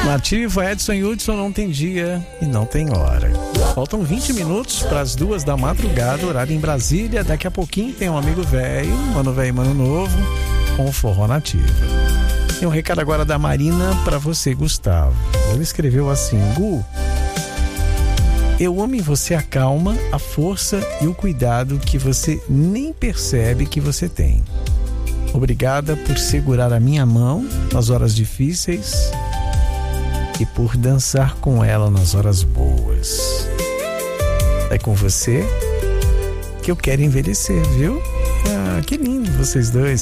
Nativa, Edson e Hudson, não tem dia e não tem hora. Faltam 20 minutos para as 2 da madrugada, horário em Brasília. Daqui a pouquinho tem um amigo velho, mano velho, mano novo, com o Forró Nativa. Tem um recado agora da Marina para você, Gustavo. Ela escreveu assim: Gu, eu amo em você a calma, a força e o cuidado que você nem percebe que você tem. Obrigada por segurar a minha mão nas horas difíceis e por dançar com ela nas horas boas. É com você que eu quero envelhecer, viu? Ah, que lindo vocês dois.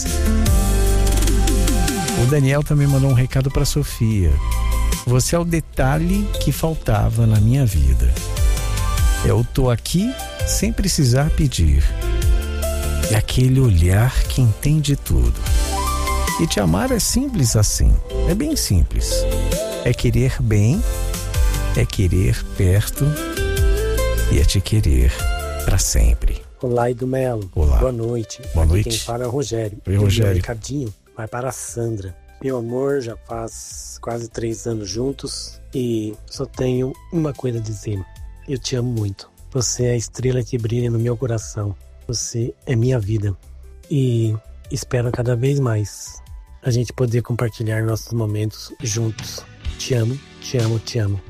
O Daniel também mandou um recado para Sofia. Você é o detalhe que faltava na minha vida. Eu tô aqui sem precisar pedir. É aquele olhar que entende tudo. E te amar é simples assim. É bem simples. É querer bem, é querer perto e é te querer para sempre. Olá, Edu Melo. Olá. Boa noite. Boa Aqui noite. Quem fala é o Rogério. Oi, Rogério. O recadinho vai para a Sandra. Meu amor, já faz quase 3 anos juntos e só tenho uma coisa a dizer. Eu te amo muito. Você é a estrela que brilha no meu coração. Você é minha vida. E espero cada vez mais a gente poder compartilhar nossos momentos juntos. Te amo, te amo, te amo.